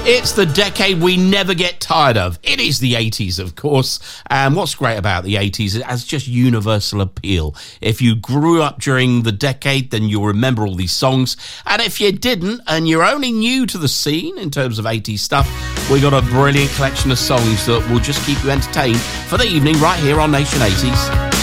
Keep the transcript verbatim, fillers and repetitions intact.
It's the decade we never get tired of. It is the eighties, of course. And what's great about the eighties, it has just universal appeal. If you grew up during the decade, then you'll remember all these songs. And if you didn't, and you're only new to the scene in terms of eighties stuff, we got a brilliant collection of songs that will just keep you entertained for the evening right here on Nation eighties.